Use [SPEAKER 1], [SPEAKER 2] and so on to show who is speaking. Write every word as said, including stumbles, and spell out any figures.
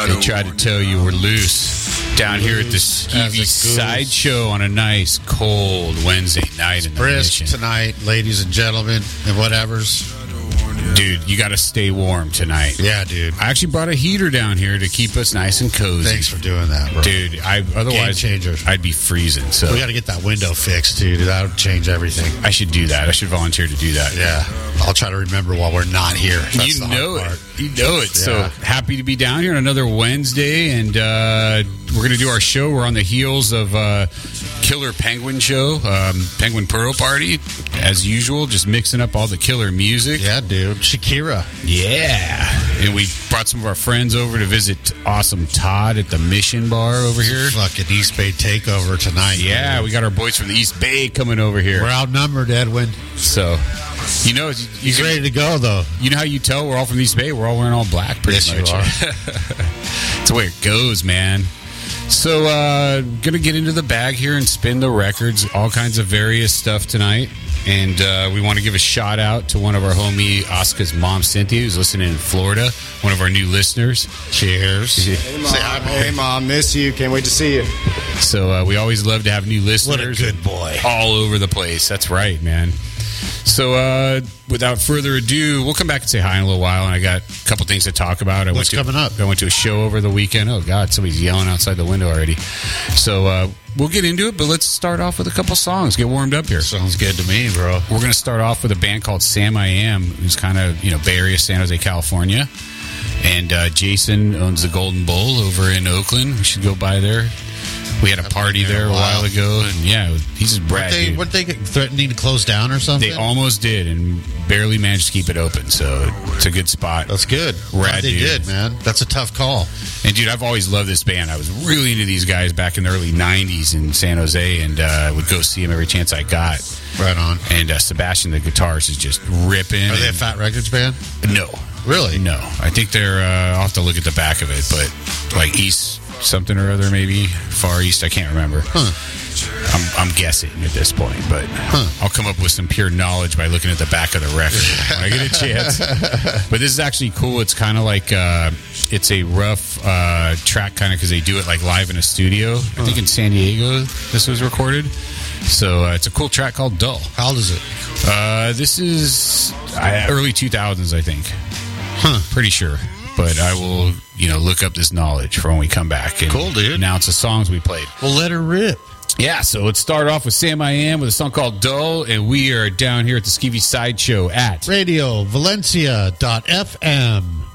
[SPEAKER 1] They tried to tell you we're loose down here at the Skeevy Sideshow on a nice, cold Wednesday night in the
[SPEAKER 2] Brisk
[SPEAKER 1] Mission.
[SPEAKER 2] tonight, ladies and gentlemen, and whatevers.
[SPEAKER 1] Dude, you got to stay warm tonight.
[SPEAKER 2] Yeah, dude.
[SPEAKER 1] I actually brought a heater down here to keep us nice and cozy.
[SPEAKER 2] Thanks for doing that, bro.
[SPEAKER 1] Dude, I otherwise
[SPEAKER 2] Game changer.
[SPEAKER 1] I'd be freezing. So
[SPEAKER 2] we got to get that window fixed, dude. That would change everything.
[SPEAKER 1] I should do that. I should volunteer to do that.
[SPEAKER 2] Yeah. I'll try to remember while we're not here. That's
[SPEAKER 1] you
[SPEAKER 2] the
[SPEAKER 1] know
[SPEAKER 2] hard
[SPEAKER 1] it.
[SPEAKER 2] part.
[SPEAKER 1] You know it.
[SPEAKER 2] Yeah.
[SPEAKER 1] So happy to be down here on another Wednesday, and uh, we're going to do our show. We're on the heels of uh, Killer Penguin Show, um, Penguin Pearl Party, as usual, just mixing up all the killer music.
[SPEAKER 2] Yeah, dude. Shakira.
[SPEAKER 1] Yeah. And we brought some of our friends over to visit Awesome Todd at the Mission Bar over here.
[SPEAKER 2] Fucking East Bay takeover tonight.
[SPEAKER 1] Yeah,
[SPEAKER 2] dude.
[SPEAKER 1] we got our boys from the East Bay coming over here.
[SPEAKER 2] We're outnumbered, Edwin.
[SPEAKER 1] So, you know, you,
[SPEAKER 2] He's
[SPEAKER 1] can-
[SPEAKER 2] ready to go, though.
[SPEAKER 1] You know how you tell we're all from the East Bay? We're all wearing all black, pretty
[SPEAKER 2] Yes, you
[SPEAKER 1] much.
[SPEAKER 2] are.
[SPEAKER 1] That's the way it goes, man. So, uh, gonna get into the bag here and spin the records, all kinds of various stuff tonight. And uh, we want to give a shout out to one of our homie Oscar's mom, Cynthia, who's listening in Florida, one of our new listeners.
[SPEAKER 2] Cheers.
[SPEAKER 3] Hey, Mom. Hey, Mom. Miss you. Can't wait to see you.
[SPEAKER 1] So uh, we always love to have new listeners.
[SPEAKER 2] What a good boy.
[SPEAKER 1] All over the place. That's right, man. So uh, without further ado, we'll come back and say hi in a little while. And I got a couple things to talk about. I
[SPEAKER 2] What's
[SPEAKER 1] went to,
[SPEAKER 2] coming up?
[SPEAKER 1] I went to a show over the weekend. Oh, God, somebody's yelling outside the window already. So uh, we'll get into it, but let's start off with a couple songs. Get warmed up here.
[SPEAKER 2] Sounds good to me, bro.
[SPEAKER 1] We're going to start off with a band called Sam I Am, who's kind of, you know, Bay Area, San Jose, California. And uh, Jason owns the Golden Bull over in Oakland. We should go by there. We had a party there a while ago, and yeah, he's just Brad.
[SPEAKER 2] Weren't they,
[SPEAKER 1] dude.
[SPEAKER 2] weren't they threatening to close down or something?
[SPEAKER 1] They almost did and barely managed to keep it open, so it's a good spot.
[SPEAKER 2] That's good.
[SPEAKER 1] Rad
[SPEAKER 2] Glad they
[SPEAKER 1] dude.
[SPEAKER 2] did, man. That's a tough call.
[SPEAKER 1] And dude, I've always loved this band. I was really into these guys back in the early nineties in San Jose, and uh, would go see them every chance I got.
[SPEAKER 2] Right on.
[SPEAKER 1] And uh, Sebastian, the guitarist, is just ripping.
[SPEAKER 2] Are they a
[SPEAKER 1] and-
[SPEAKER 2] Fat Records band?
[SPEAKER 1] No.
[SPEAKER 2] Really?
[SPEAKER 1] No. I think they're, uh, I'll have to look at the back of it, but like East something or other, maybe. Far East, I can't remember.
[SPEAKER 2] Huh.
[SPEAKER 1] I'm, I'm guessing at this point, but
[SPEAKER 2] Huh.
[SPEAKER 1] I'll come up with some pure knowledge by looking at the back of the record when I get a chance. But this is actually cool. It's kind of like, uh, it's a rough uh, track kind of because they do it like live in a studio. I think in San Diego this was recorded. So uh, it's a cool track called Dull.
[SPEAKER 2] How old is it?
[SPEAKER 1] Uh, this is uh, early two thousands, I think.
[SPEAKER 2] Huh.
[SPEAKER 1] Pretty sure. But I will, you know, look up this knowledge for when we come back and
[SPEAKER 2] Cool, dude.
[SPEAKER 1] announce the songs we played.
[SPEAKER 2] Well, let her rip.
[SPEAKER 1] Yeah, so let's start off with Sam I Am with a song called Dull, and we are down here at the Skeevy Sideshow at
[SPEAKER 2] Radio Valencia dot F M.